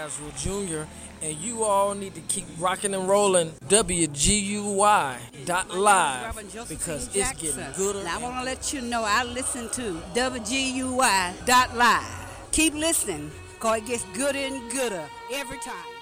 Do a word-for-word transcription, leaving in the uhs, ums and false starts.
Caswell Junior, and you all need to keep rocking and rolling W G U Y dot live because it's getting gooder. Now I want to let you know I listen to W G U Y dot live. Keep listening because it gets gooder and gooder every time.